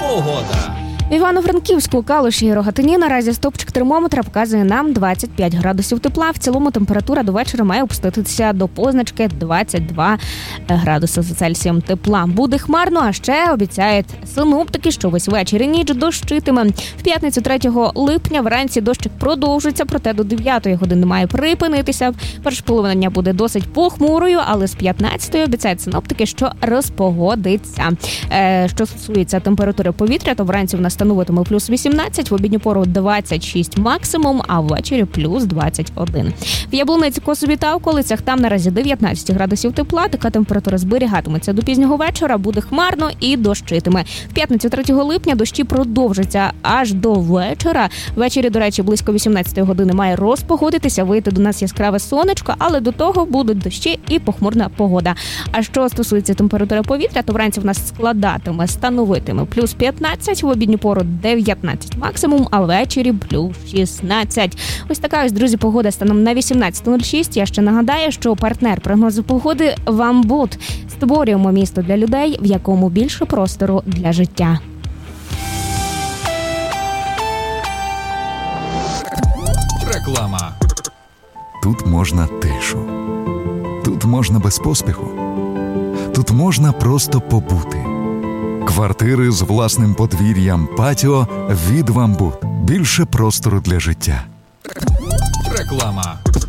погода. В Івано-Франківську, Калуші і Рогатині наразі стопчик термометра показує нам 25 градусів тепла. В цілому температура до вечора має опуститися до позначки 22 градуси за Цельсієм тепла. Буде хмарно, а ще обіцяють синоптики, що весь вечір і ніч дощитиме. В п'ятницю 3 липня вранці дощик продовжиться, проте до 9 години має припинитися. Перша половина дня буде досить похмурою, але з 15-ї обіцяють синоптики, що розпогодиться. Що стосується температури повітря, то вранці в нас становитиме плюс 18, в обідню пору 26 максимум, а ввечері плюс 21. В Яблуниці, Косові та околицях там наразі 19 градусів тепла. Така температура зберігатиметься до пізнього вечора, буде хмарно і дощитиме. В п'ятницю 3 липня дощі продовжаться аж до вечора. Ввечері, до речі, близько 18 години має розпогодитися, вийти до нас яскраве сонечко, але до того будуть дощі і похмурна погода. А що стосується температури повітря, то вранці в нас становитиме плюс 15, в обідню пору 19 максимум, а ввечері плюс 16. Ось така ось, друзі, погода станом на 18.06. Я ще нагадаю, що партнер прогнозу погоди «Вамбут». Створюємо місто для людей, в якому більше простору для життя. Реклама. Тут можна тишу. Тут можна без поспіху. Тут можна просто побути. Квартири з власним подвір'ям, патіо від «Вамбут». Більше простору для життя. Реклама.